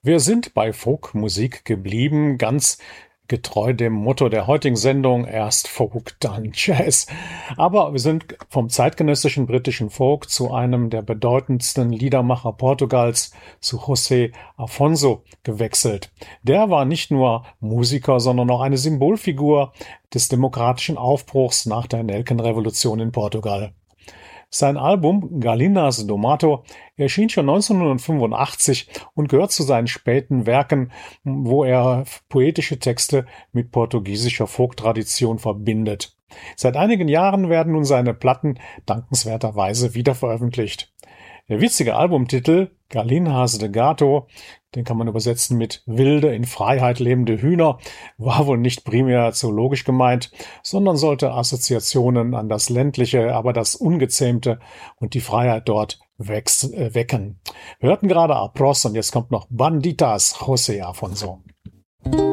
Wir sind bei Folkmusik geblieben, ganz getreu dem Motto der heutigen Sendung, erst Folk, dann Jazz. Aber wir sind vom zeitgenössischen britischen Folk zu einem der bedeutendsten Liedermacher Portugals, zu José Afonso, gewechselt. Der war nicht nur Musiker, sondern auch eine Symbolfigur des demokratischen Aufbruchs nach der Nelkenrevolution in Portugal. Sein Album Galinas do Mato erschien schon 1985 und gehört zu seinen späten Werken, wo er poetische Texte mit portugiesischer Folktradition verbindet. Seit einigen Jahren werden nun seine Platten dankenswerterweise wieder veröffentlicht. Der witzige Albumtitel Galinhas de Gato, den kann man übersetzen mit wilde, in Freiheit lebende Hühner, war wohl nicht primär zoologisch gemeint, sondern sollte Assoziationen an das ländliche, aber das Ungezähmte und die Freiheit dort wecken. Wir hörten gerade Apros und jetzt kommt noch Banditas, José Afonso.